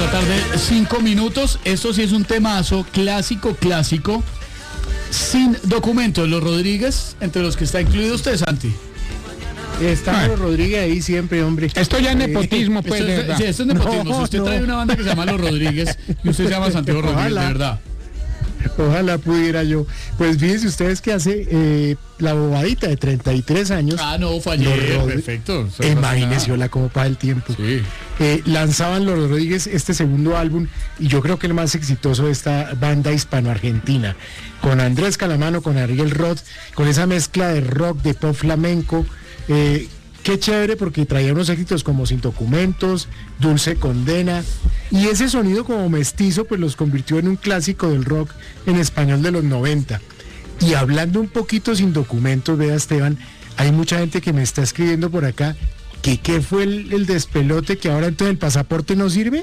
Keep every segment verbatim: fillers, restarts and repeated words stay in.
la tarde, cinco minutos. Esto sí es un temazo clásico, clásico. Sin documentos, los Rodríguez, entre los que está incluido usted, Santi. Está los Rodríguez ahí siempre, hombre. Esto ya es nepotismo, pues, esto de es, verdad. sí, esto es nepotismo. No, si usted no. trae una banda que se llama Los Rodríguez y usted se llama Santiago Rodríguez, Ojalá. de verdad. Ojalá pudiera yo. Pues fíjense ustedes que hace eh, la bobadita de treinta y tres años. Ah, no, fue ayer, Los Rodri- perfecto. Eso no pasa Imagínese, nada. hola, cómo pasa el tiempo. Sí. Eh, lanzaban los Rodríguez este segundo álbum y yo creo que el más exitoso de esta banda hispano-argentina, con Andrés Calamano, con Ariel Roth, con esa mezcla de rock, de pop flamenco. Eh, qué chévere porque traía unos éxitos como Sin Documentos, Dulce Condena, y ese sonido como mestizo pues los convirtió en un clásico del rock en español de los noventa. Y hablando un poquito Sin Documentos, vea Esteban, hay mucha gente que me está escribiendo por acá que qué fue el, el despelote, que ahora entonces el pasaporte no sirve.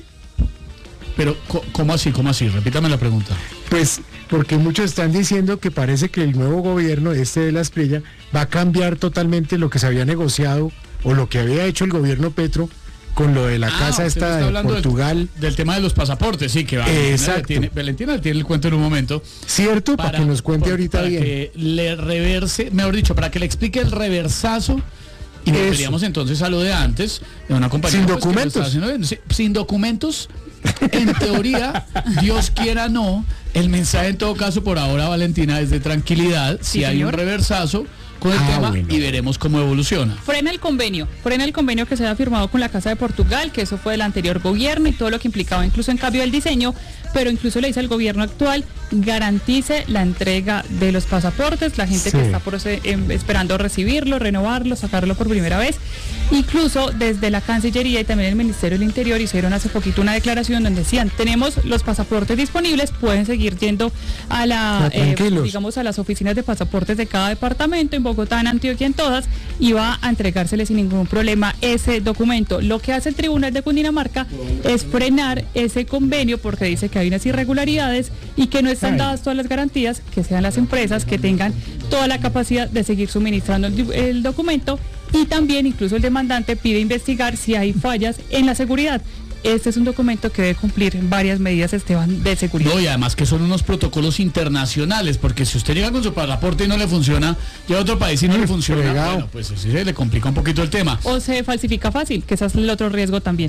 Pero, co- ¿cómo así? ¿Cómo así? Repítame la pregunta. Pues porque muchos están diciendo que parece que el nuevo gobierno, este de la Espriella, va a cambiar totalmente lo que se había negociado o lo que había hecho el gobierno Petro con lo de la Ah, casa usted esta está de hablando del- Portugal. Del, tema de los pasaportes, sí, que va. Valentina le Exacto. tiene, Valentina le tiene el cuento en un momento. ¿Cierto? Para, que nos cuente por- ahorita para bien. que le reverse, mejor dicho, para que le explique el reversazo. Y Eso. volveríamos entonces a lo de antes, de una compañía Sin pues, que lo documentos. está haciendo bien. Sí, sin documentos, en teoría, Dios quiera no, el mensaje en todo caso por ahora, Valentina, es de tranquilidad. Si Sí, hay un señor. reversazo con el Ah, tema bueno. y veremos cómo evoluciona. Frena el convenio, frena el convenio que se había firmado con la Casa de Portugal, que eso fue del anterior gobierno y todo lo que implicaba incluso en cambio del diseño, pero incluso le dice al gobierno actual, garantice la entrega de los pasaportes, la gente Sí. que está proce- em, esperando recibirlo, renovarlo, sacarlo por primera vez. Incluso desde la Cancillería y también el Ministerio del Interior hicieron hace poquito una declaración donde decían, tenemos los pasaportes disponibles, pueden seguir yendo a la, Ah, eh, tranquilos. digamos, a las oficinas de pasaportes de cada departamento, en Bogotá, en Antioquia, en todas, y va a entregársele sin ningún problema ese documento. Lo que hace el Tribunal de Cundinamarca es frenar ese convenio porque dice que hay unas irregularidades y que no están Ay. dadas todas las garantías, que sean las empresas que tengan toda la capacidad de seguir suministrando el, el documento, y también incluso el demandante pide investigar si hay fallas en la seguridad. Este es un documento que debe cumplir varias medidas, Esteban, de seguridad. No, y además que son unos protocolos internacionales, porque si usted llega con su pasaporte y no le funciona, llega a otro país y no le funciona, fregado. bueno, pues sí se le complica un poquito el tema. O se falsifica fácil, que ese es el otro riesgo también.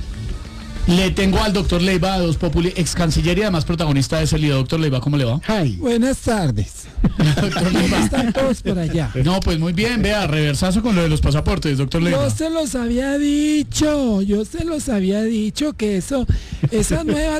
Le tengo al doctor Leiva de Voz Populi, ex canciller y además protagonista de ese lío. Doctor Leiva, ¿cómo le va? Ay, Buenas tardes. Doctor ¿Cómo Leiva. están todos por allá? No, pues muy bien, vea, reversazo con lo de los pasaportes, doctor Leiva. Yo se los había dicho, yo se los había dicho que eso, esa nueva...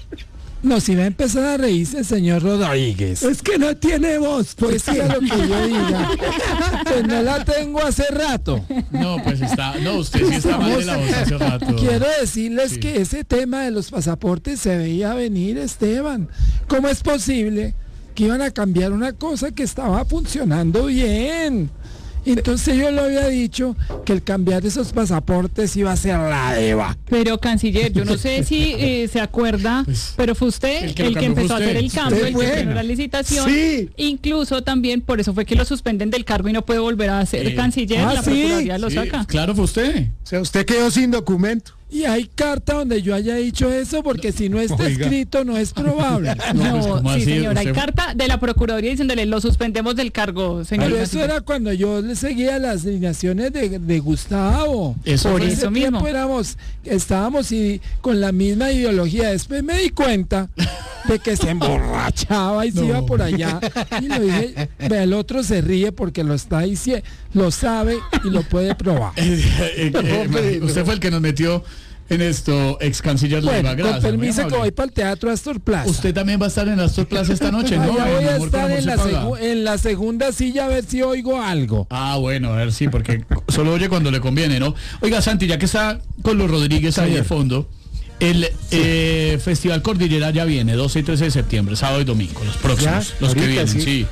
Nos iba a empezar a reírse el señor Rodríguez. Es que no tiene voz, pues sí a lo que yo diga. Pues no la tengo hace rato. No, pues está, no, usted sí está mal de la voz hace rato. Quiero decirles Sí. que ese tema de los pasaportes se veía venir, Esteban. ¿Cómo es posible que iban a cambiar una cosa que estaba funcionando bien? Entonces yo le había dicho que el cambiar esos pasaportes iba a ser la Eva. Pero canciller, yo no sé si eh, se acuerda, Pues, pero fue usted el el que que, lo cambió empezó fue a hacer usted. el cambio, Usted el que fue. generó la licitación. Sí. Incluso también por eso fue que lo suspenden del cargo y no puede volver a ser Eh, canciller. ah, la sí, Procuraduría lo Sí, saca. claro, fue usted. o sea, usted quedó sin documento. Y hay carta donde yo haya dicho eso, porque si no está Oiga. escrito no es probable. No, No, pues, ¿cómo sí, así? señor, hay Usted- carta de la Procuraduría diciéndole lo suspendemos del cargo, señor. Pero eso era cuando yo le seguía las alineaciones de, de Gustavo. Eso Por fue. ese Eso mismo. tiempo éramos, estábamos y, con la misma ideología. Después me di cuenta de que se emborrachaba y se No. iba por allá. Y lo dije, vea, el otro se ríe porque lo está diciendo, lo sabe y lo puede probar. Eh, eh, eh, hombre, usted fue el que nos metió en esto, ex canciller Leiva. Bueno, Gracias, con muy permiso que amable. voy para el Teatro Astor Plaza. Usted también va a estar en Astor Plaza esta noche, ¿no? Allá En voy a Amor con estar Amor en se la, paga. segu- en la segunda silla a ver si oigo algo. Ah, bueno, a ver, sí, porque solo oye cuando le conviene, ¿no? Oiga, Santi, ya que está con los Rodríguez ahí de fondo, el eh, Festival Cordillera ya viene, doce y trece de septiembre, sábado y domingo, los próximos, Ya, los que ahorita, vienen, sí. sí.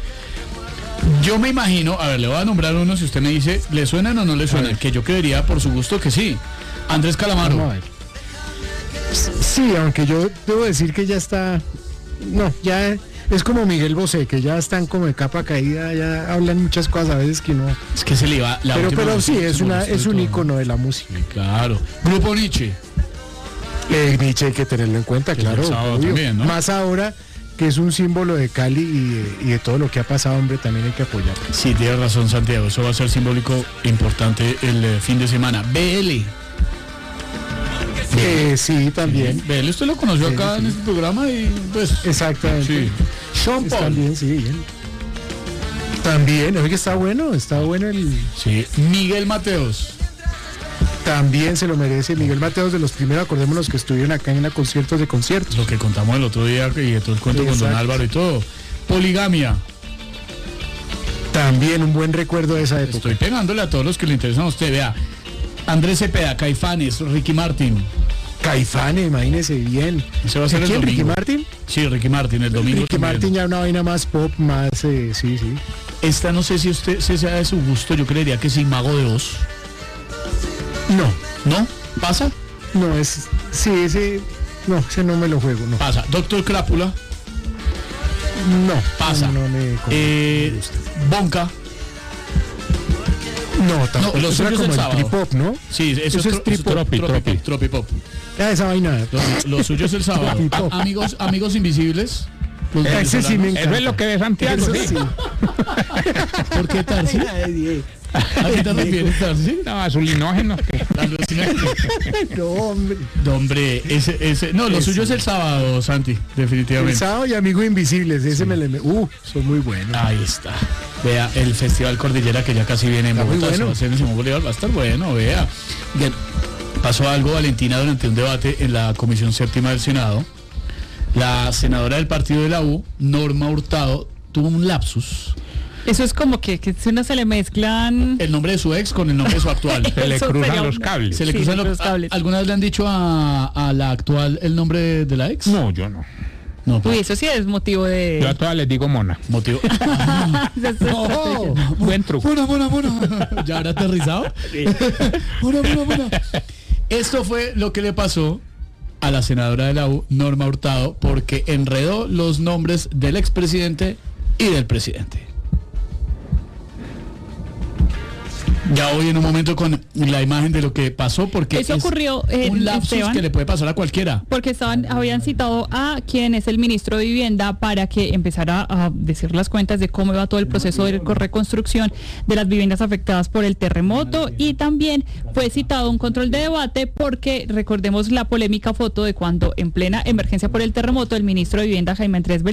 Yo me imagino, a ver, le voy a nombrar uno, si usted me dice, ¿le suenan o no le suenan? Que yo creería, por su gusto, que sí. Andrés Calamaro. Vamos a ver. Sí, aunque yo debo decir que ya está, no, ya es como Miguel Bosé, que ya están como de capa caída, ya hablan muchas cosas a veces que no. Es que se le iba la Pero, última pero vez sí, se es una, molestó es de un todo. ícono de la música. Sí, claro. Grupo Nietzsche. Eh, Nietzsche hay que tenerlo en cuenta, Que claro. el sábado obvio. también, ¿no? Más ahora que es un símbolo de Cali y de, y de todo lo que ha pasado, hombre, también hay que apoyar. Sí, tienes razón, Santiago. Eso va a ser simbólico importante el eh, fin de semana. B L. Eh, sí, también. B L, usted lo conoció Sí, acá sí. en este programa y pues... Exactamente. Sí. Sean Está Paul. bien, sí, bien. También, oye, está bueno, está bueno el... Sí. Miguel Mateos. También se lo merece Miguel Mateos, de los primeros, acordémonos que estuvieron acá en la conciertos de conciertos. Lo que contamos el otro día y de todo el cuento con don Exacto. Álvaro y todo. Poligamia. También un buen recuerdo de esa época. Estoy pegándole a todos los que le interesan a usted. Vea. Andrés Cepeda, Caifanes, Ricky Martin. Caifanes, imagínese bien. Ese va a ser el ¿Quién, domingo. Ricky Martin? Sí, Ricky Martin, el domingo. Ricky también. Martin ya una vaina más pop, más, eh, sí, sí. Esta no sé si usted si sea de su gusto, yo creería que sí, Mago de Oz. No, ¿No? ¿Pasa? no es, sí, ese, no, ese no me lo juego, no. Pasa. Doctor Crápula. No, Pasa. No, no me, Eh, Bonca. no, tampoco. no, lo Eso era suyo es el como el sábado. trip hop, ¿no? Sí, eso, Eso es tro- trip hop. tropi, Tropi, tropi, tropi pop. Ya esa vaina. Lo, lo suyo es el sábado. Tropi pop. A- amigos, amigos invisibles. Los Ese sí me venezolanos. encanta. Eso es lo que ve Santiago, Eso sí. sí. ¿Por qué Tarsi? ¿A qué te refieres, Tarsi? No, azulinógenos. que- No, hombre. No, hombre, ese, ese, no, lo Ese. suyo es el sábado, Santi, El definitivamente. sábado y Amigos Invisibles, ese me le... me- Uh, son muy buenos. Ahí está. Vea, el Festival Cordillera que ya casi viene en Está muy Bogotá, se bueno. va a hacer en Simón Bolívar, va a estar bueno, vea. Bien, pasó algo, Valentina, durante un debate en la Comisión Séptima del Senado. La senadora del partido de la U, Norma Hurtado, tuvo un lapsus. Eso es como que, que si uno se le mezclan... El nombre de su ex con el nombre de su actual. Se le Eso cruzan sería los un- cables. Se le Sí, cruzan los los cables. ¿Alguna vez le han dicho a, a la actual el nombre de, de la ex? No, yo no. No, Uy, eso sí es motivo de... Yo a todas les digo mona. motivo. de esa estrategia. Buen truco. Buena, buena, buena. ¿Ya habrá aterrizado? Buena, buena, buena. Esto fue lo que le pasó a la senadora de la U, Norma Hurtado, porque enredó los nombres del expresidente y del presidente. Ya voy en un momento con la imagen de lo que pasó, porque Eso es ocurrió, eh, un lapsus Esteban. que le puede pasar a cualquiera. Porque estaban, habían citado a quien es el ministro de Vivienda para que empezara a decir las cuentas de cómo iba todo el proceso de reconstrucción de las viviendas afectadas por el terremoto, y también fue citado un control de debate porque recordemos la polémica foto de cuando en plena emergencia por el terremoto el ministro de Vivienda Jaime Andrés Beltrán